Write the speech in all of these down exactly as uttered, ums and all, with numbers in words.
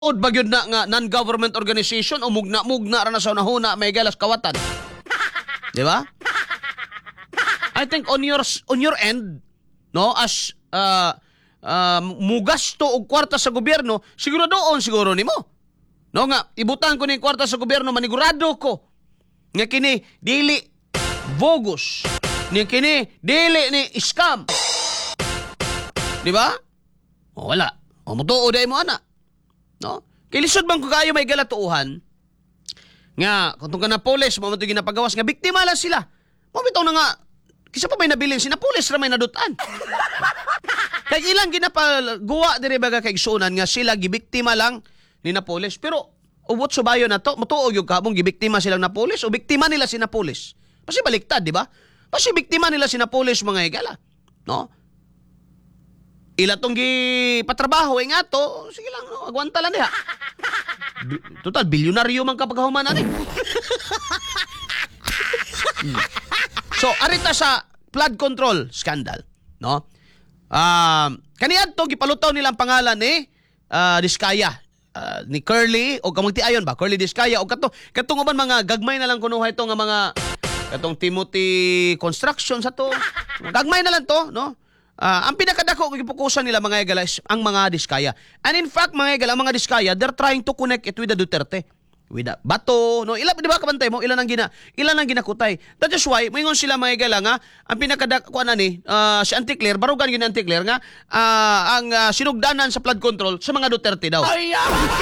Od ba yun na nga non-government organization o mugna-mugna ra na sa unahuna may galas kawatan. Di ba? I think on your on your end, no, as uh, uh, mugasto og kwarta sa gobyerno, siguro doon siguro nimo. No nga, ibutan ko ni kwarta sa gobyerno, manigurado ko nga kini dili bogus. Nga kini dili ni scam. Di ba? O wala. O mutuo day mo ana. No? Kay lisod bang ko kayo may galatuuhan nga kung ka na pulis mo man ginapagawas nga biktima lang sila. Mo bitaw na nga kisa pa may nabilin sina pulis ra may nadutan. Kay ilang ginapagawa diri baga kay igsunan nga sila gibiktima lang ni na pulis. Pero ubot subayo na to, mutuo gyud ka mong gibiktima silang na pulis o biktima nila sina pulis. Kasi baliktad, di ba? Kasi biktima nila sina pulis mga higala. No? Ila tong gipatrabaho eh nga to, sige lang, no, agwanta lang diha. B- total, bilyonaryo man kapag human ani. hmm. So, arita sa flood control scandal, no? Um, kaniad to, gipalutaw nilang pangalan ni uh, Diskaya, uh, ni Curly, o kamagti ayon ba? Curly Diskaya, o kato, katong uban mga gagmay na lang kunuha ito nga mga, katong Timothy Construction sa to. Gagmay na lang to, no? Uh, ang pinakadako gipukusan nila mga higala ang mga Diskaya. And in fact, mga higala, ang mga Diskaya, they're trying to connect it with the Duterte. With the Bato, no? Ilan, di ba kabantay mo? Ilan ang gina, ilan ang ginakutay. That is why, moingon sila mga higala nga, ang pinakadako na ni, uh, si Anticlair, barugan yun Anticlair nga, uh, ang uh, sinugdanan sa flood control sa mga Duterte daw. Ay,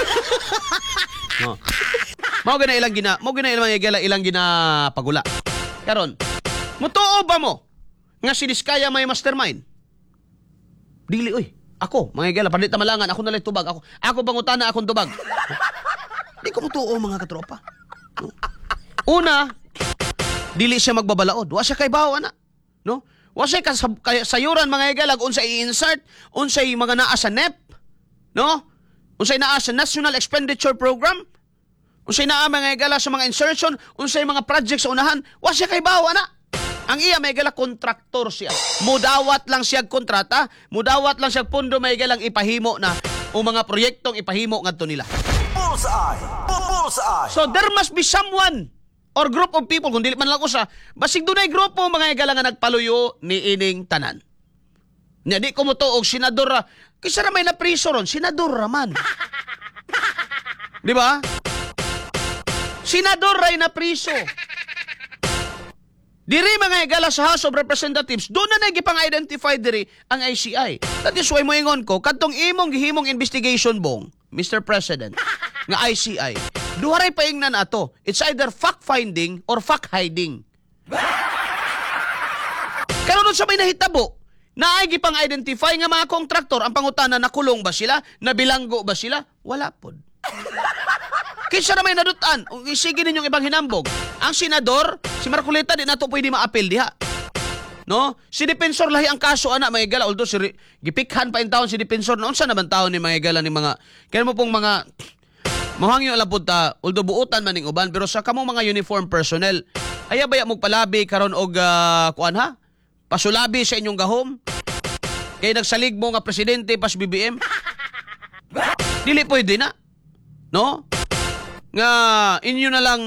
no. Mao gina ilang gina, mao gina ilang mga higala, ilang gina pagula. Karon, mutuo ba mo nga si Diskaya may mastermind? Dili, oy. Ako, mga higala, pandita malangan, ako nalang tubag. Ako, ako bangutana, akong tubag. Di ko mutuo, mga katropa. No? Una, dili siya magbabalaod. Wa siya kay bawa na. No? Wa siya kay sayuran, mga higala, unsay i-insert, unsay mga naa sa N E P. No? Unsay naa sa National Expenditure Program. Unsay naa, mga higala, sa mga insertion, unsay mga projects sa unahan. Wa siya kay bawa na. Ang iya may gala kontraktor siya. Mudawat lang siya kontrata, mudawat lang siya pundo may galang ipahimo na o mga proyektong ipahimo ngadto nila. Bullseye. Bullseye. So there must be someone or group of people kung dili man lang usa, basig dunay grupo mga higala nga nagpaluyo ni ining tanan. Nya di ko motuog senador ra. Kisa ra may napriso ron, senador ra man. Di ba? Senador ra na priso. Diri mga higala sa House of Representatives, doon na nagipang-identify diri ang I C I. That is why mo ingon ko, kadtong imong gihimong investigation bong, Mister President, nga I C I, duharay paingnan ato. It's either fact-finding or fact-hiding. Karon sa may nahitabo, na ay gipang-identify nga mga kontraktor, ang pangutana, nakulong ba sila? Nabilanggo ba sila? Wala pod. Kaysa na may nadutan, sige ninyong ibang hinambog. Ang senador, si Marcoleta, di na ito pwede ma-appeal diha. No? Si Depensor lahi ang kaso, ana, mga higala. Although, si, gipikhan pa yung taon si Depensor. Noon sa naman taon ni mga higala ni mga, kaya mo pong mga, mahangyo alam po ta, although buutan man ng uban, pero sa kamong mga uniform personnel, ay baya mong palabi, karon og, uh, kuan ha? Pasulabi sa inyong gahom. Kaya nagsalig mo nga presidente, pas B B M. Dili pwede na. No? Nga inyo na lang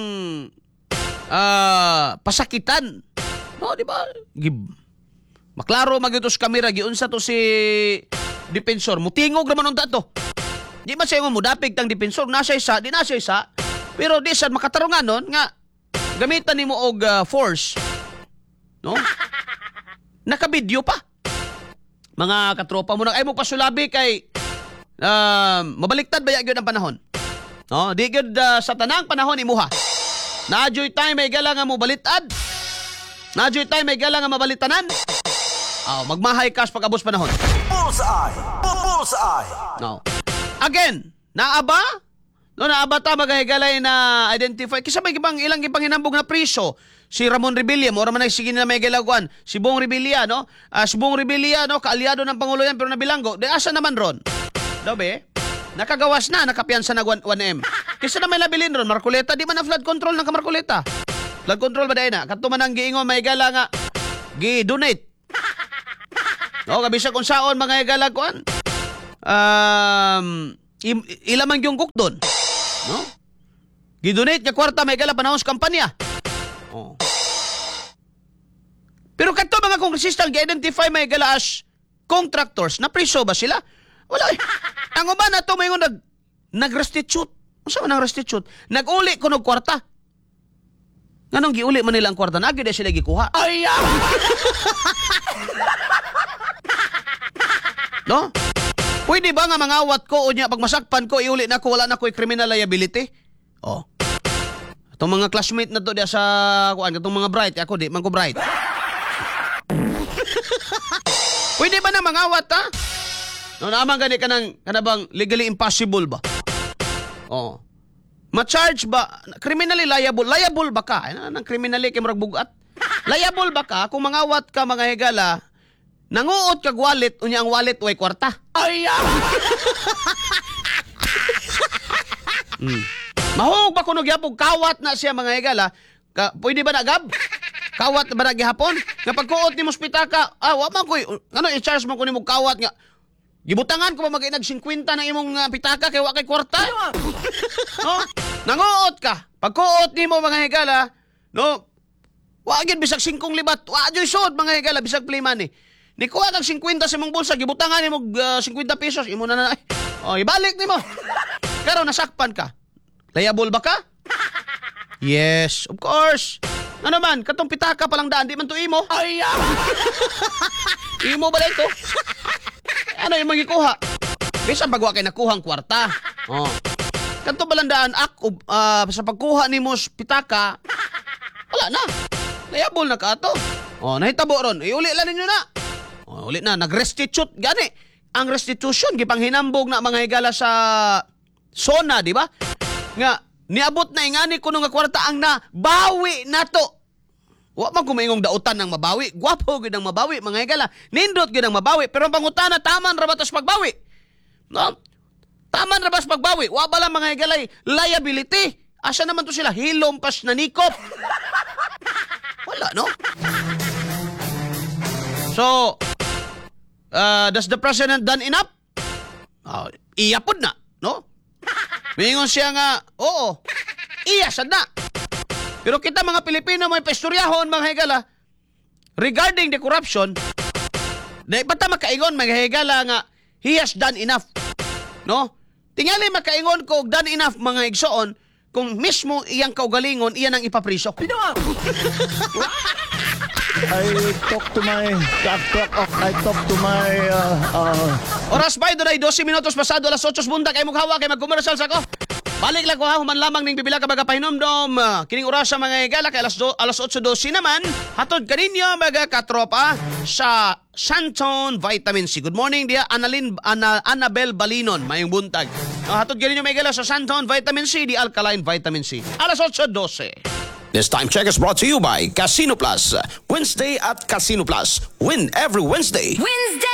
uh, pasakitan. No, di ba? Gib. Maklaro magitos kamera giunsa to si Depensor. Mutingog naman unta to. Di ba sayo mo dapig tang Depensor nasa isa, di nasa isa. Pero di sad makatarungan nun nga gamitan nimo og uh, force. No? Naka-video pa. Mga katropa mo na ay mo pasulabi kay uh, mabaliktad ba gyud ang panahon. No, di gyud uh, sa tanang panahon imuha. Naadyoy time may gala nga mo balitad. Naadyoy time may gala nga mabalitanan. Oh, magmahay kas pag abos panahon. Bullseye. Bullseye. No. Again, naaba? No, naaba ta magahigalay na identify. Kisa may gibang ilang gibang hinambog na priso. Si Ramon Revilla, mo raman nagsige na may galaguan. Si Bong Revilla, no? Uh, si Bong Revilla, no? Kaalyado ng Pangulo yan, pero nabilanggo. De, asa naman ron? Dobe? Nakagawas na, nakapiyansa na one M. Kisa na may labilin ron, Marcoleta, di man na flood control ng ka-Marcoleta. Flood control ba dahil na? Katuman ang giingon, may gala nga, gi-donate. No, kabisa kung saon, mga igala kuan. Um, im- ilamang yung cook doon. No? Gidonate nga kwarta may gala panahon sa kampanya. Oh. Pero kadto mga kongresista gi-identify may gala as contractors, na preso ba sila? Wala. Eh. Ang uban na to may nag nag-restitute. Unsa man ang restitute? Nag-uli ko ng kwarta. Nganong giuli man nila ang kwarta? Nagi na sila gikuha. Ay! No? Pwede ba nga mangawat ko o niya pag masakpan ko iuli na ko wala na ko'y criminal liability? Oh. Itong mga classmate na to diya sa kuan, itong mga bright, ako di man ko bright. Pwede ba na mangawat ha? No, naman gani ka ng kanabang legally impossible ba? Oh. Ma-charge ba? Criminally liable. Liable ba ka? Ano nang criminally kay murag bugat? Liable ba ka kung mangawat ka mga higala, nanguot kag wallet, unya ang wallet way kwarta? Ay! hmm. Mahog ba kuno gyapon kawat na siya mga higala? Ka, pwede ba na gab? Kawat ba na gihapon? Nga pagkuot ni mospita ka, ah, wa man koy, ano i-charge man ko nimo kawat nga. Gibutangan ko ba mag-inag fifty ng imong uh, pitaka kay wa kay kwarta? No? Nanguot ka. Pagkuot nimo mga higala, no? Wa gyud bisag singkong libat. Wa gyud sud mga higala bisag play money. Ni kuha kag fifty sa imong bulsa, gibutangan nimo uh, fifty pesos, imo na na. Oh, ibalik nimo. Karon nasakpan ka. Liable ba ka? Yes, of course. Ano man, katong pitaka palang daan, di man to imo. Ay! Imo ba ito? Ano yung magikuha? Bisan pag wa kay nakuhang kwarta. Oh. Kanto balandaan ak uh, sa pagkuha ni mo pitaka, wala na. Liable na ka to. Oh, nahitabo ron. Iuli lang ninyo na. Oh, uli na nag-restitute gani. Ang restitution gipanghinambog na mga higala sa SONA, di ba? Nga niabot na ingani kuno nga kwarta ang nabawi nato. Wa man kumaingong dautan ng mabawi. Gwapo gyud ang mabawi mga higala. Nindot gyud ang mabawi, pero ang pangutana taman ra ba tas pagbawi? No? Taman ra ba sa pagbawi? Wa ba lang mga higalay liability? Asa naman to sila hilom pas nanikop? Wala, no? So, uh, does the president done enough? Uh, iya pod na, no? Mingon siya nga, oo, iya sad na. Pero kita mga Pilipino may pestoryahon mga higala regarding the corruption, na ipata makaingon mga higala nga he has done enough. No? Tingali makaingon ko done enough mga igsoon kung mismo iyang kaugalingon iyan ang ipapriso. I talk to my talk, talk, I talk to my uh, uh, Oras ba doon ay twelve minutos pasado alas eight bunda kay mughawa kay magkomersyal sa ko. Balik lang ko ha, human lamang ning bibila ka baga pahinomdom. Uh, kining oras sa mga higala kay alas, do, alas eight twelve naman, hatod kaninyo mga katropa sa Santon Vitamin C. Good morning dia Annalyn, Ana, Annabel Balinon, mayong buntag. Uh, hatod kaninyo mga higala sa Santon Vitamin C, di Alkaline Vitamin C. alas eight twelve. This time check is brought to you by Casino Plus. Wednesday at Casino Plus. Win every Wednesday. Wednesday!